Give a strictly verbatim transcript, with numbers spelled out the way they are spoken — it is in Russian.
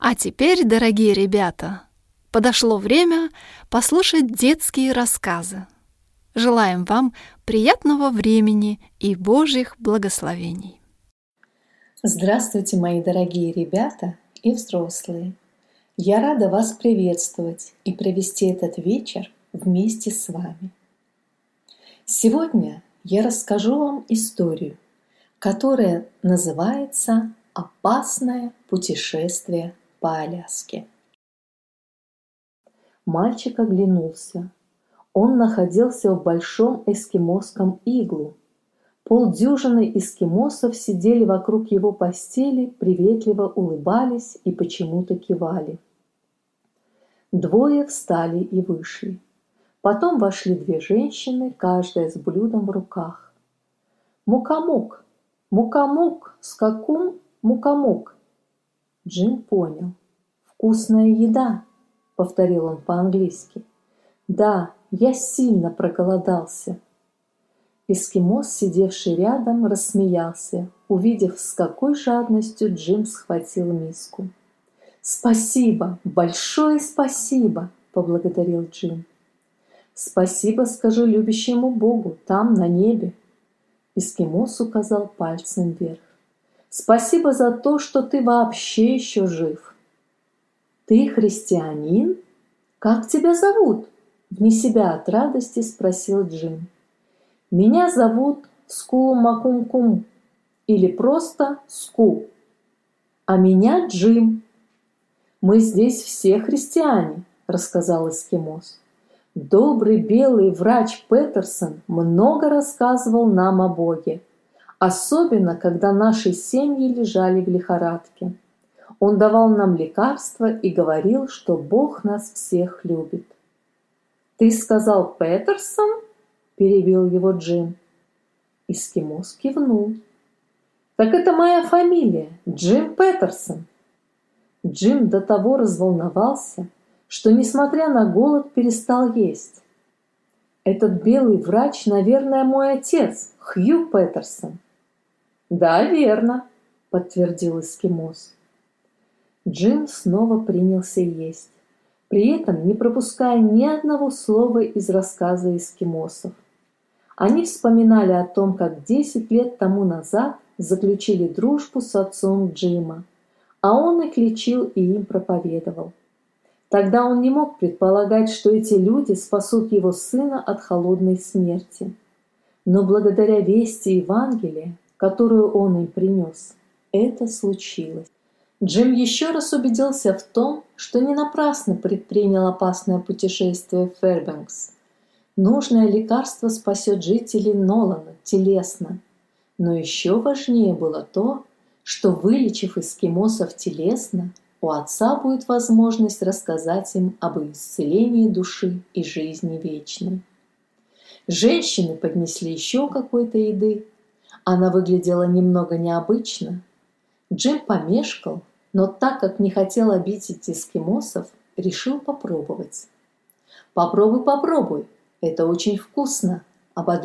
А теперь, дорогие ребята, подошло время послушать детские рассказы. Желаем вам приятного времени и Божьих благословений. Здравствуйте, мои дорогие ребята и взрослые! Я рада вас приветствовать и провести этот вечер вместе с вами. Сегодня я расскажу вам историю, которая называется «Опасное путешествие по Аляске». Мальчик оглянулся. Он находился в большом эскимосском иглу. Полдюжины эскимосов сидели вокруг его постели, приветливо улыбались и почему-то кивали. Двое встали и вышли. Потом вошли две женщины, каждая с блюдом в руках. «Мукамук! Мукамук! Скакун! Мукамук!» Джим понял. «Вкусная еда!» — повторил он по-английски. «Да, я сильно проголодался». Эскимос, сидевший рядом, рассмеялся, увидев, с какой жадностью Джим схватил миску. «Спасибо! Большое спасибо!» — поблагодарил Джим. «Спасибо скажу любящему Богу, там, на небе!» Эскимос указал пальцем вверх. «Спасибо за то, что ты вообще еще жив!» «Ты христианин? Как тебя зовут?» — вне себя от радости спросил Джим. «Меня зовут Скулу-Макум-Кум, или просто Ску. А меня Джим. Мы здесь все христиане», — рассказал эскимос. «Добрый белый врач Петерсон много рассказывал нам о Боге, особенно когда наши семьи лежали в лихорадке. Он давал нам лекарства и говорил, что Бог нас всех любит». «Ты сказал Петерсон?» — перебил его Джим. Эскимос кивнул. «Так это моя фамилия, Джим Петерсон». Джим до того разволновался, что, несмотря на голод, перестал есть. «Этот белый врач, наверное, мой отец, Хью Петерсон». «Да, верно», — подтвердил эскимос. Джим снова принялся есть, при этом не пропуская ни одного слова из рассказа эскимосов. Они вспоминали о том, как десять лет тому назад заключили дружбу с отцом Джима, а он их лечил и им проповедовал. Тогда он не мог предполагать, что эти люди спасут его сына от холодной смерти. Но благодаря вести Евангелия, которую он им принес, это случилось. Джим еще раз убедился в том, что не напрасно предпринял опасное путешествие в Фэрбэнкс. Нужное лекарство спасет жителей Нолана телесно. Но еще важнее было то, что, вылечив эскимосов телесно, у отца будет возможность рассказать им об исцелении души и жизни вечной. Женщины поднесли еще какой-то еды. Она выглядела немного необычно. Джим помешкал, но так как не хотел обидеть эскимосов, решил попробовать. «Попробуй, попробуй, это очень вкусно», — ободрил